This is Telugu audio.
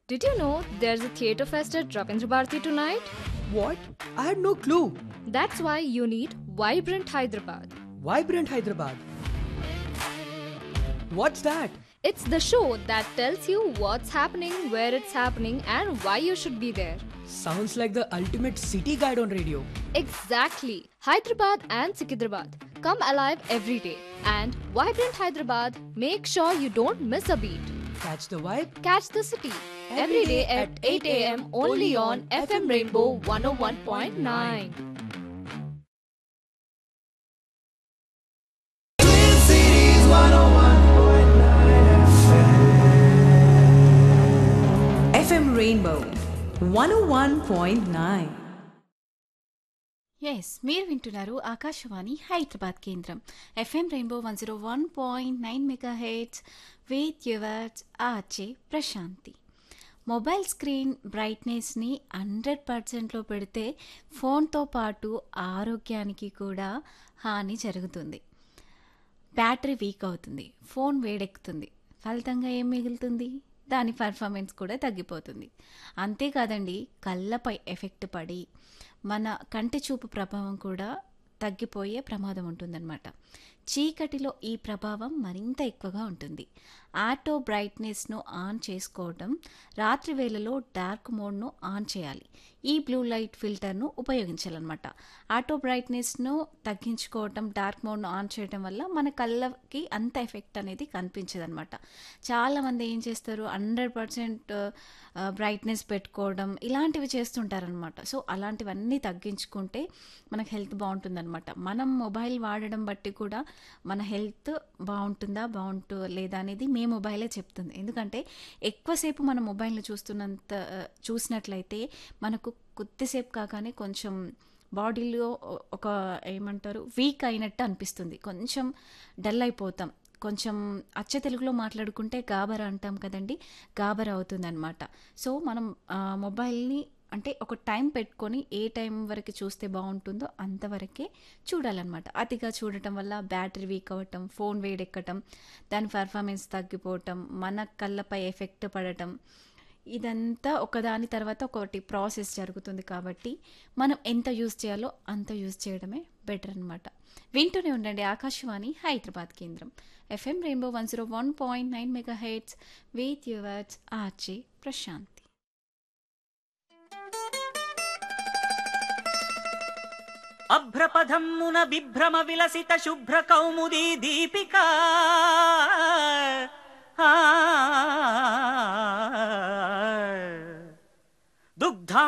Did you know there's a theatre fest at Ravindra Bharati tonight? What? I had no clue. That's why you need Vibrant Hyderabad. Vibrant Hyderabad. What's that? It's the show that tells you what's happening, where it's happening, and why you should be there. Sounds like the ultimate city guide on radio. Exactly. Hyderabad and Sikidrabad come alive every day. And Vibrant Hyderabad, make sure you don't miss a beat. Catch the vibe. Catch the city every day at 8 a.m. only on FM Rainbow 101.9. FM Rainbow 101.9. Yes మీరు వింటున్నారు ఆకాశవాణి హైదరాబాద్ కేంద్రం FM rainbow 101.9 mega hertz with yours RJ Prashanti. Mobile screen బ్రైట్నెస్ని 100%లో పెడితే ఫోన్తో పాటు ఆరోగ్యానికి కూడా హాని జరుగుతుంది. బ్యాటరీ వీక్ అవుతుంది, ఫోన్ వేడెక్కుతుంది, ఫలితంగా ఏం మిగులుతుంది? దాని పర్ఫార్మెన్స్ కూడా తగ్గిపోతుంది. అంతేకాదండి, కళ్ళపై ఎఫెక్ట్ పడి మన కంటి చూపు ప్రభావం కూడా తగ్గిపోయే ప్రమాదం ఉంటుందన్నమాట. చీకటిలో ఈ ప్రభావం మరింత ఎక్కువగా ఉంటుంది. ఆటో బ్రైట్నెస్ను ఆన్ చేసుకోవడం, రాత్రి వేళలో డార్క్ మోడ్ను ఆన్ చేయాలి. ఈ బ్లూ లైట్ ఫిల్టర్ను ఉపయోగించాలన్నమాట. ఆటో బ్రైట్నెస్ను తగ్గించుకోవటం, డార్క్ మోడ్ను ఆన్ చేయడం వల్ల మన కళ్ళకి అంత ఎఫెక్ట్ అనేది కనిపించదన్నమాట. చాలామంది ఏం చేస్తారు, 100% బ్రైట్నెస్ పెట్టుకోవడం ఇలాంటివి చేస్తుంటారనమాట. సో అలాంటివన్నీ తగ్గించుకుంటే మనకు హెల్త్ బాగుంటుందన్నమాట. మనం మొబైల్ వాడడం బట్టి కూడా మన హెల్త్ బాగుంటుందా లేదా అనేది మీ మొబైలే చెప్తుంది. ఎందుకంటే ఎక్కువసేపు మన మొబైల్ని చూసినట్లయితే మనకు కొద్దిసేపు కాగానే కొంచెం బాడీలో ఒక ఏమంటారు వీక్ అయినట్టు అనిపిస్తుంది, కొంచెం డల్ అయిపోతాం. కొంచెం అచ్చ తెలుగులో మాట్లాడుకుంటే గాబరా అంటాం కదండి, గాబరా అవుతుందన్నమాట. సో మనం మొబైల్ని అంటే ఒక టైం పెట్టుకొని ఏ టైం వరకు చూస్తే బాగుంటుందో అంతవరకే చూడాలన్నమాట. అతిగా చూడటం వల్ల బ్యాటరీ వీక్ అవ్వటం, ఫోన్ వేడెక్కటం, దాని పర్ఫార్మెన్స్ తగ్గిపోవటం, మన కళ్ళపై ఎఫెక్ట్ పడటం, ఇదంతా ఒకదాని తర్వాత ఒకటి ప్రాసెస్ జరుగుతుంది. కాబట్టి మనం ఎంత యూజ్ చేయాలో అంత యూజ్ చేయడమే బెటర్ అనమాట. వింటూనే ఉండండి ఆకాశవాణి హైదరాబాద్ కేంద్రం FM rainbow 101.9 mega hertz with yours RJ Prashanti. అభ్రపథమ్మున బిభ్రమ విలసిత శుభ్ర కౌముదీ దీపికా దుగ్ధ